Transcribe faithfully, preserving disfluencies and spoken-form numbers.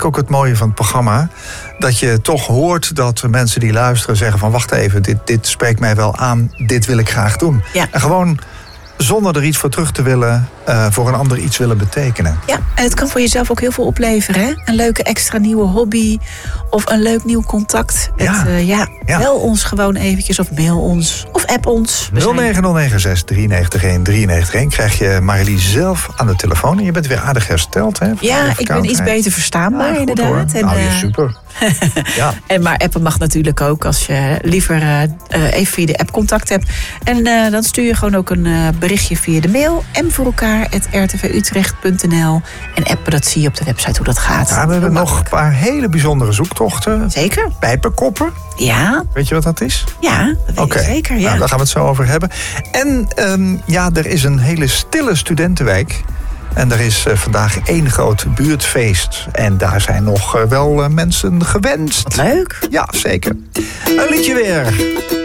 ook het mooie van het programma. Dat je toch hoort dat mensen die luisteren zeggen van... wacht even, dit, dit spreekt mij wel aan, dit wil ik graag doen. Ja. En gewoon zonder er iets voor terug te willen... Uh, voor een ander iets willen betekenen. Ja, en het kan voor jezelf ook heel veel opleveren. Hè? Een leuke extra nieuwe hobby of een leuk nieuw contact. Ja. Het, uh, ja, ja. Bel ons gewoon eventjes of mail ons of app ons. nul negen nul negen zes drie negen een drie negen een krijg je Marily zelf aan de telefoon. En je bent weer aardig hersteld, hè? Ja, ik ben iets beter verstaanbaar, ja, inderdaad. En, nou, uh, super. ja. En maar appen mag natuurlijk ook als je liever uh, uh, even via de app contact hebt. En uh, dan stuur je gewoon ook een uh, berichtje via de mail. M voor elkaar at r t v utrecht punt n l. En appen, dat zie je op de website hoe dat gaat. Ja, we hebben nog een paar hele bijzondere zoektochten. Zeker. Pijpenkoppen. Ja. Weet je wat dat is? Ja, dat weet okay. ik zeker. Ja. Nou, daar gaan we het zo over hebben. En um, ja, er is een hele stille studentenwijk. En er is uh, vandaag één groot buurtfeest. En daar zijn nog uh, wel uh, mensen gewenst. Wat leuk. Ja, zeker. Een liedje weer.